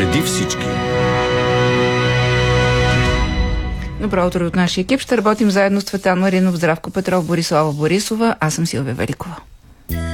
Преди всички. Добро утро от нашия екип. Ще работим заедно с Цветан Маринов, Здравко Петров, Борислава Борисова. Аз съм Силвия Великова.